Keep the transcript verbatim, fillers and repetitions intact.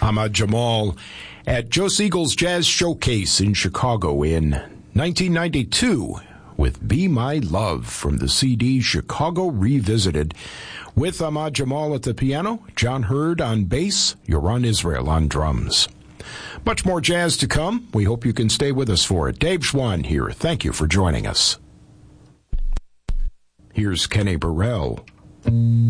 Ahmad Jamal at Joe Siegel's Jazz Showcase in Chicago in nineteen ninety-two with Be My Love from the C D Chicago Revisited. With Ahmad Jamal at the piano, John Hurd on bass, Yoran Israel on drums. Much more jazz to come. We hope you can stay with us for it. Dave Schwann here. Thank you for joining us. Here's Kenny Burrell.